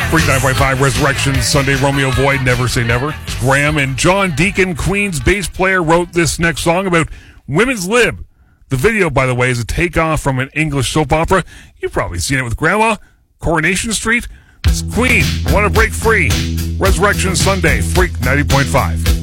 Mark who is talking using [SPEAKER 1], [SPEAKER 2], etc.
[SPEAKER 1] Freak 9.5 Resurrection Sunday, Romeo Void, Never Say Never. Graham and John Deacon, Queen's bass player, wrote this next song about women's lib. The video, by the way, is a takeoff from an English soap opera. You've probably seen it with Grandma. Coronation Street. It's Queen, Want to Break Free. Resurrection Sunday, Freak 90.5.